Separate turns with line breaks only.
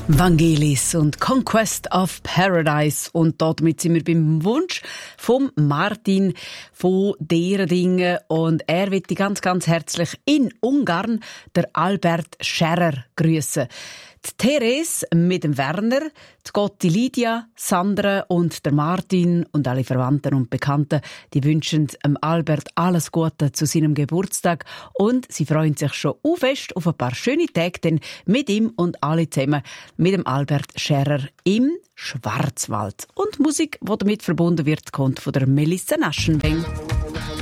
Vangelis und Conquest of Paradise. Und damit sind wir beim Wunsch von Martin von Dering. Und er wird die ganz, ganz herzlich in Ungarn der Albert Scherer grüßen. Die Therese mit dem Werner, die Gotti Lydia, Sandra und der Martin und alle Verwandten und Bekannten, die wünschen Albert alles Gute zu seinem Geburtstag und sie freuen sich schon fest auf ein paar schöne Tage denn mit ihm und alle zusammen mit dem Albert Scherer im Schwarzwald. Und Musik, die damit verbunden wird, kommt von der Melissa Naschenweng.